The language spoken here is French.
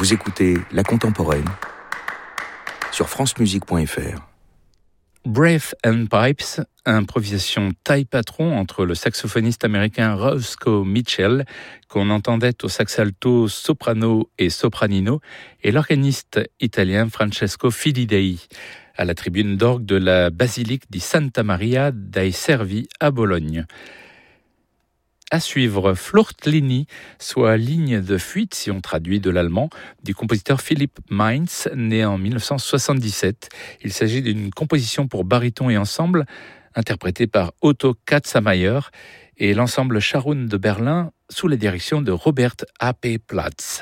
Vous écoutez La Contemporaine sur francemusique.fr. Breath and Pipes, improvisation taille-patron entre le saxophoniste américain Roscoe Mitchell, qu'on entendait au sax alto, soprano et sopranino, et l'organiste italien Francesco Filidei, à la tribune d'orgue de la basilique di Santa Maria dei Servi à Bologne. À suivre, Fluchtlini, soit ligne de fuite, si on traduit de l'allemand, du compositeur Philipp Mainz, né en 1977. Il s'agit d'une composition pour baryton et ensemble, interprétée par Otto Katzmayer et l'ensemble Scharun de Berlin, sous la direction de Robert A.P. Platz.